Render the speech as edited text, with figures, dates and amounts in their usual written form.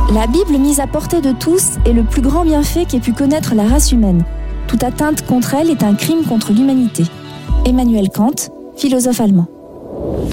La Bible mise à portée de tous est le plus grand bienfait qu'ait pu connaître la race humaine. Toute atteinte contre elle est un crime contre l'humanité. Emmanuel Kant, philosophe allemand.